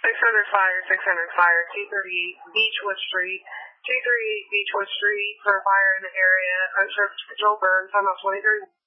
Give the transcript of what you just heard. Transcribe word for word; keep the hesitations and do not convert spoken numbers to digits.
six hundred fire, six hundred fire, two thirty-eight Beechwood Street, two thirty-eight Beechwood Street for fire in the area, unserved control burn, time out twenty-three.